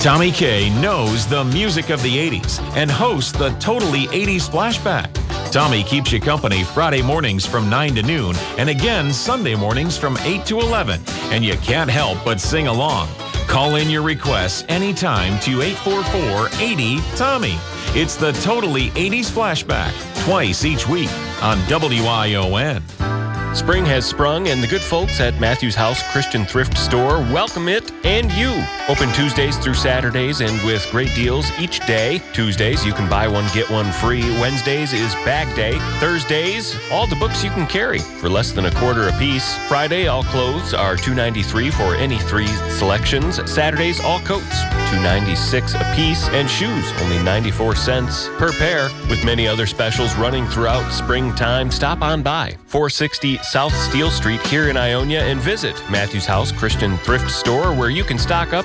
Tommy K knows the music of the 80s and hosts the Totally 80s Flashback. Tommy keeps you company Friday mornings from 9 to noon and again Sunday mornings from 8 to 11. And you can't help but sing along. Call in your requests anytime to 844-80-TOMMY. It's the Totally 80s Flashback, twice each week on WION. Spring has sprung, and the good folks at Matthews House Christian Thrift Store welcome it and you. Open Tuesdays through Saturdays and with great deals each day. Tuesdays, you can buy one, get one free. Wednesdays is bag day. Thursdays, all the books you can carry for less than $0.25 a piece. Friday, all clothes are $2.93 for any 3 selections. Saturdays, all coats, $2.96 a piece. And shoes, only 94 cents per pair. With many other specials running throughout springtime, stop on by 460 South Steel Street here in Ionia and visit Matthews House Christian Thrift Store, where you can stock up